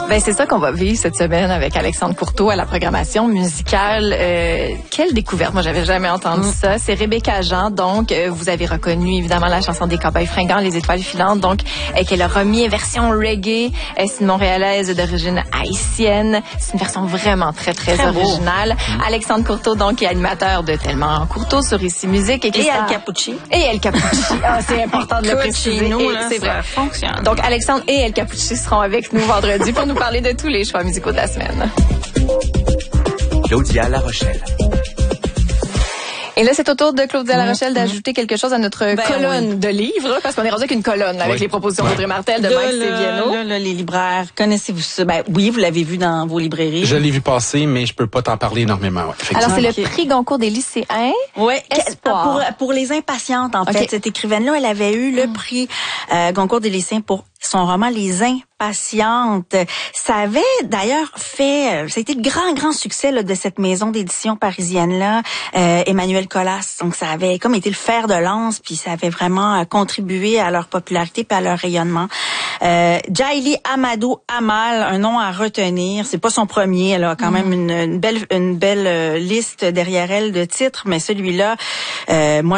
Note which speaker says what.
Speaker 1: Ben c'est ça qu'on va vivre cette semaine avec Alexandre Courteau à la programmation musicale. Quelle découverte, moi j'avais jamais entendu ça. C'est Rebecca Jean, donc vous avez reconnu évidemment la chanson des Cowboys fringants, Les Étoiles filantes, donc qu'elle a remis version reggae. C'est une Montréalaise d'origine haïtienne. C'est une version vraiment très originale. Alexandre Courteau, donc, est animateur de Tellement Courteau sur Ici Musique. Et
Speaker 2: El Capucci.
Speaker 1: Et El Capucci. Ah, c'est important de le préciser.
Speaker 2: Chez nous, là,
Speaker 1: c'est vrai.
Speaker 2: Ça fonctionne.
Speaker 1: Donc, Alexandre et El Capucci seront avec nous vendredi pour nous parler de tous les choix musicaux de la semaine.
Speaker 3: Claudia La Rochelle.
Speaker 1: Et là, c'est au tour de Claudia La Rochelle d'ajouter quelque chose à notre colonne de livres, parce qu'on est rendu avec une colonne avec les propositions d'Audrey Martel, de Mike Séviano.
Speaker 2: Là, les libraires, connaissez-vous ça? Ben oui, vous l'avez vu dans vos librairies.
Speaker 4: Je l'ai vu passer, mais je peux pas t'en parler énormément. Ouais,
Speaker 1: alors, c'est le prix Goncourt des lycéens.
Speaker 2: Oui, pour les impatientes, en fait. Cette écrivaine-là, elle avait eu le prix Goncourt des lycéens pour son roman Les Impatientes. Ça avait d'ailleurs fait, ça a été le grand succès là, de cette maison d'édition parisienne-là, Emmanuel Colas. Donc ça avait comme été le fer de lance, puis ça avait vraiment contribué à leur popularité puis à leur rayonnement. Jaili Amadou Amal, un nom à retenir. C'est pas son premier, elle a quand même une belle liste derrière elle de titres, mais celui-là, moi